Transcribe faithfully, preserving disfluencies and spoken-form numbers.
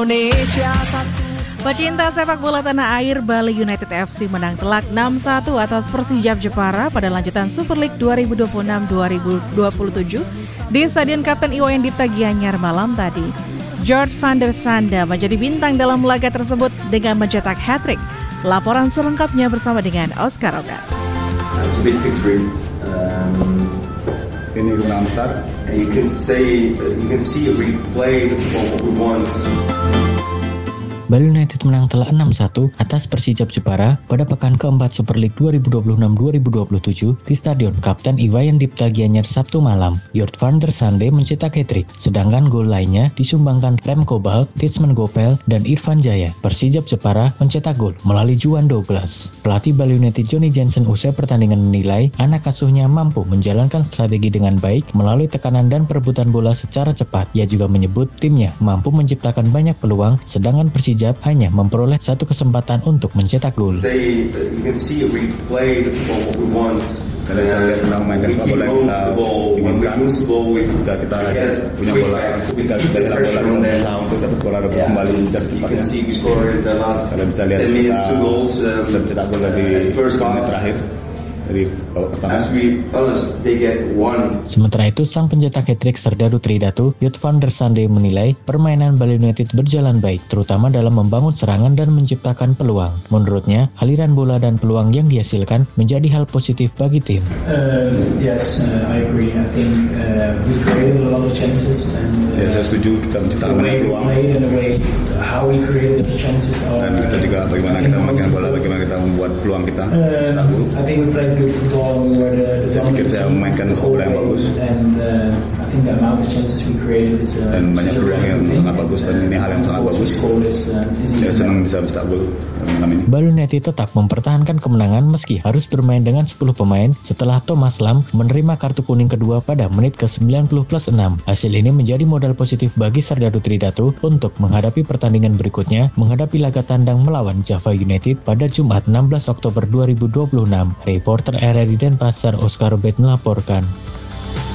Indonesia satu. Pecinta sepak bola tanah air, Bali United F C menang telak enam satu atas Persijap Jepara pada lanjutan Super League dua ribu dua puluh enam dua ribu dua puluh tujuh di Stadion Kapten Iwayan Dipta Gianyar malam tadi. George van der Sande menjadi bintang dalam laga tersebut dengan mencetak hat-trick. Laporan selengkapnya bersama dengan Oscar Ogar. It's a big victory. Um, Ini kemenangan besar. you can say, you can see a replay of what we want. Bali United menang telak enam satu atas Persijap Jepara pada pekan keempat Super League dua ribu dua puluh enam dua ribu dua puluh tujuh di Stadion Kapten Iwayan Dipta Gianyar Sabtu malam. George van der Sande mencetak hat-trick, sedangkan gol lainnya disumbangkan Remco Balk, Titsman Gopel, dan Irfan Jaya. Persijap Jepara mencetak gol melalui Juan Douglas. Pelatih Bali United Johnny Jensen usai pertandingan menilai anak asuhnya mampu menjalankan strategi dengan baik melalui tekanan dan perebutan bola secara cepat. Ia juga menyebut timnya mampu menciptakan banyak peluang, sedangkan Persijap hanya memperoleh satu kesempatan untuk mencetak gol. Say, you can see a replay of what we want. Kalian bisa lihat tentang mainkan sepak bola yang kita inginkan. Jika kita punya bola, kita kita hilang bola, kita berusaha untuk dapat bola kembali secara cepatnya. Kalian bisa lihat kita bisa mencetak gol di menit terakhir. Sementara itu, sang pencetak hat-trick Serdadu Tridatu, George van der Sande menilai permainan Bali United berjalan baik, terutama dalam membangun serangan dan menciptakan peluang. Menurutnya, aliran bola dan peluang yang dihasilkan menjadi hal positif bagi tim. Uh, yes, uh, I agree. I think uh, we created a lot of chances and uh, ya, saya setuju kita menciptakan banyak peluang. And the way how we created the chances are, dan kita juga bagaimana kita memainkan bola, bagaimana kita membuat peluang kita. Uh, I think we played good football. We were the, the saya pikir saya memainkan sepak bola yang bagus. And uh, I think the amount of chances we created is, uh, dan banyak peluang yang sangat bagus dan ini hal yang sangat bagus. Saya senang bisa mencetak gol malam ini. Bali United tetap mempertahankan kemenangan meski harus bermain dengan sepuluh pemain setelah Thomas Lam menerima kartu kuning kedua pada menit ke sembilan puluh plus enam. Hasil ini menjadi modal positif bagi Serdadu Tridatu untuk menghadapi pertandingan berikutnya menghadapi laga tandang melawan Java United pada Jumat enam belas Oktober dua ribu dua puluh enam. Reporter R R I Denpasar Oscar Obed melaporkan.